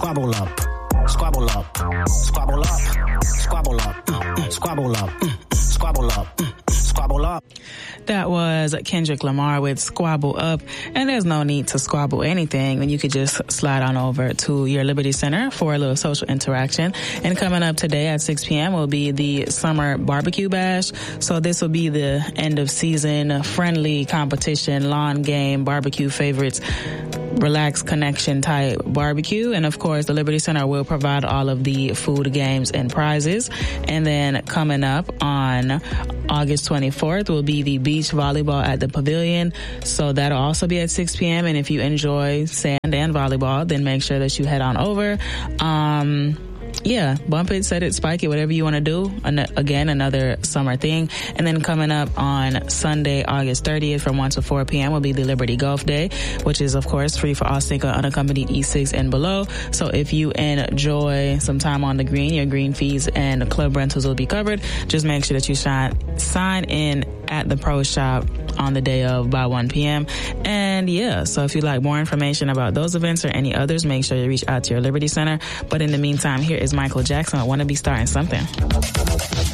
Squabble up. Squabble up. Squabble up. Squabble up. Squabble up. Squabble up. Squabble up. That was Kendrick Lamar with Squabble Up. And there's no need to squabble anything. And you could just slide on over to your Liberty Center for a little social interaction. And coming up today at 6 p.m. will be the Summer Barbecue Bash. So this will be the end of season friendly competition, lawn game, barbecue favorites, relaxed connection type barbecue. And of course, the Liberty Center will provide all of the food, games, and prizes. And then coming up on August 24th will be the beach volleyball at the Pavilion. So that'll also be at 6 p.m. And if you enjoy sand and volleyball, then make sure that you head on over. Bump it, set it, spike it, whatever you want to do. Again, another summer thing. And then coming up on Sunday, August 30th from 1 to 4 p.m. will be the Liberty Golf Day, which is, of course, free for all single unaccompanied E6 and below. So if you enjoy some time on the green, your green fees and club rentals will be covered. Just make sure that you sign in at the Pro Shop on the day of by 1 p.m. And so if you'd like more information about those events or any others, make sure you reach out to your Liberty Center. But in the meantime, here is Michael Jackson. I want to be starting something.